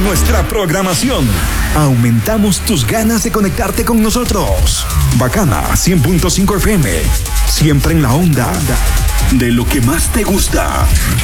nuestra programación, aumentamos tus ganas de conectarte con nosotros. Bacana 100.5 FM, siempre en la onda de lo que más te gusta.